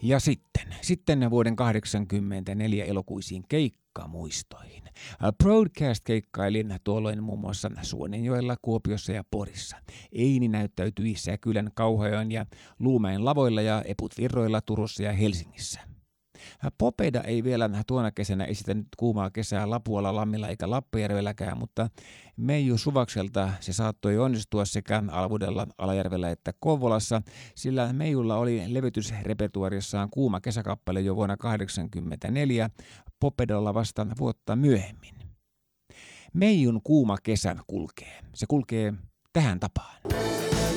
Ja sitten vuoden 1984 elokuisiin keikkamuistoihin. Broadcast keikkailin tuolloin muun muassa Suonenjoella, Kuopiossa ja Porissa. Eini näyttäytyi Säkylän, Kauhajoen ja Luumäen lavoilla ja Eput Virroilla Turussa ja Helsingissä. Popeda ei vielä tuona kesänä esittänyt kuumaa kesää Lapualla, Lammilla eikä Lappajärvelläkään, mutta Meiju Suvakselta se saattoi onnistua sekä Alvudella, Alajärvellä että Kouvolassa, sillä Meijulla oli levytysrepertuarissaan kuuma kesäkappale jo vuonna 1984, Popedalla vasta vuotta myöhemmin. Meijun kuuma kesä kulkee. Se kulkee tähän tapaan.